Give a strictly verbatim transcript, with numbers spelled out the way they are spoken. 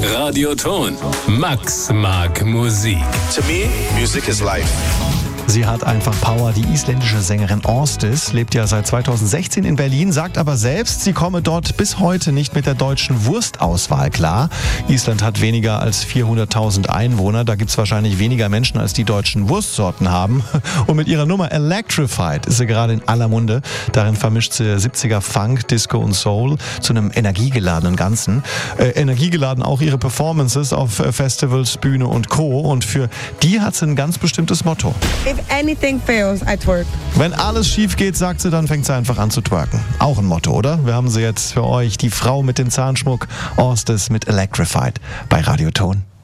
Radioton. Max mag Musik. To me, music is life. Sie hat einfach Power. Die isländische Sängerin Åstis lebt ja seit zweitausendsechzehn in Berlin, sagt aber selbst, sie komme dort bis heute nicht mit der deutschen Wurstauswahl klar. Island hat weniger als vierhunderttausend Einwohner. Da gibt es wahrscheinlich weniger Menschen, als die deutschen Wurstsorten haben. Und mit ihrer Nummer Electrified ist sie gerade in aller Munde. Darin vermischt sie siebziger Funk, Disco und Soul zu einem energiegeladenen Ganzen. Äh, energiegeladen auch ihre Performances auf äh, Festivals, Bühne und Co. Und für die hat sie ein ganz bestimmtes Motto. If anything fails, I twerk. Wenn alles schief geht, sagt sie, dann fängt sie einfach an zu twerken. Auch ein Motto, oder? Wir haben sie jetzt für euch, die Frau mit dem Zahnschmuck, Åstis mit Electrified bei Radioton.